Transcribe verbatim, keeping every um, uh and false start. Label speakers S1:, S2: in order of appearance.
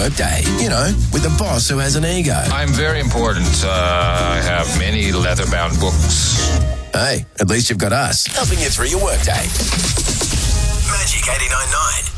S1: workday. You know, with a boss who has an ego.
S2: I'm very important. Uh, I have many leather-bound books.
S1: Hey, at least you've got us helping you through your workday.
S3: Magic eighty-nine point nine.